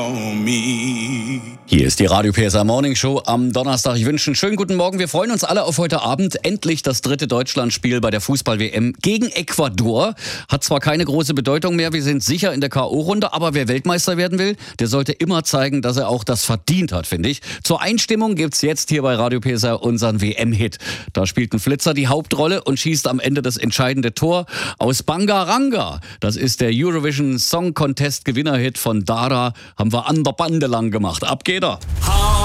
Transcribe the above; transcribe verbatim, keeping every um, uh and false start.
Hier ist die Radio P S A Morning Show am Donnerstag. Ich wünsche einen schönen guten Morgen. Wir freuen uns alle auf heute Abend. Endlich das dritte Deutschlandspiel bei der Fußball-W M gegen Ecuador. Hat zwar keine große Bedeutung mehr, wir sind sicher in der K O-Runde, aber wer Weltmeister werden will, der sollte immer zeigen, dass er auch das verdient hat, finde ich. Zur Einstimmung gibt's jetzt hier bei Radio P S A unseren W M-Hit. Da spielt ein Flitzer die Hauptrolle und schießt am Ende das entscheidende Tor aus Bangaranga. Das ist der Eurovision Song Contest Gewinnerhit von Dara. Haben wir an der Bande lang gemacht. Ab geht er.